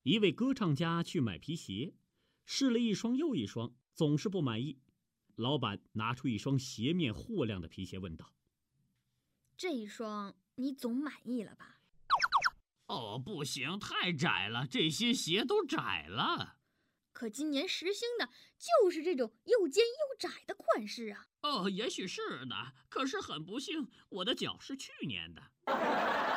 一位歌唱家去买皮鞋，试了一双又一双，总是不满意。老板拿出一双鞋面货亮的皮鞋，问道：“ 这一双你总满意了吧？”“ 哦，不行，太窄了，这些鞋都窄了。”“ 可今年时兴的就是这种又尖又窄的款式啊。”“ 哦，也许是的，可是很不幸，我的脚是去年的。”